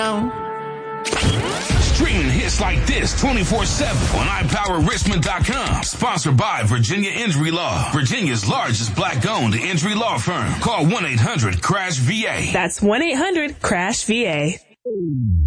down. Streaming hits like this 24/7 on iPowerRichmond.com. Sponsored by Virginia Injury Law, Virginia's largest black-owned injury law firm. Call 1-800-CRASH-VA. That's 1-800-CRASH-VA.